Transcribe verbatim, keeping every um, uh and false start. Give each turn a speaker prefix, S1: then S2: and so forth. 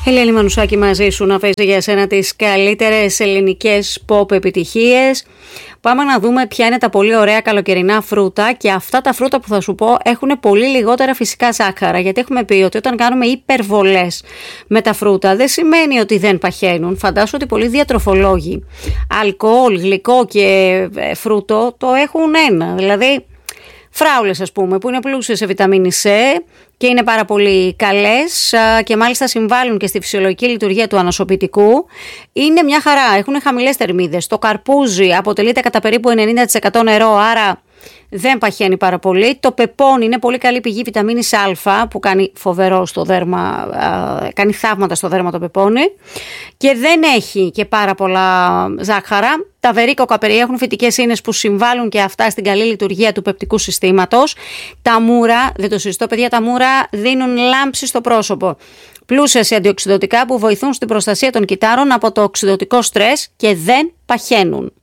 S1: Ελένη Μανουσάκη μαζί σου να παίζει για σένα τις καλύτερες ελληνικές pop επιτυχίες. Πάμε να δούμε ποια είναι τα πολύ ωραία καλοκαιρινά φρούτα, και αυτά τα φρούτα που θα σου πω έχουν πολύ λιγότερα φυσικά ζάχαρα, γιατί έχουμε πει ότι όταν κάνουμε υπερβολές με τα φρούτα δεν σημαίνει ότι δεν παχαίνουν. Φαντάσου ότι πολλοί διατροφολόγοι αλκοόλ, γλυκό και φρούτο το έχουν ένα, δηλαδή φράουλες ας πούμε, που είναι πλούσιες σε βιταμίνη C και είναι πάρα πολύ καλές και μάλιστα συμβάλλουν και στη φυσιολογική λειτουργία του ανοσοποιητικού. Είναι μια χαρά, έχουν χαμηλές θερμίδες. Το καρπούζι αποτελείται κατά περίπου ενενήντα τοις εκατό νερό, άρα δεν παχαίνει πάρα πολύ. Το πεπόνι είναι πολύ καλή πηγή βιταμίνης Α, που κάνει φοβερό στο δέρμα, κάνει θαύματα στο δέρμα το πεπόνι, και δεν έχει και πάρα πολλά ζάχαρα. Τα βερίκοκα έχουν φυτικές ίνες που συμβάλλουν και αυτά στην καλή λειτουργία του πεπτικού συστήματος. Τα μούρα, δεν το συζητώ παιδιά, τα μούρα δίνουν λάμψη στο πρόσωπο. Πλούσια σε αντιοξυδωτικά που βοηθούν στην προστασία των κυτάρων από το οξυδωτικό στρες και δεν παχαίνουν.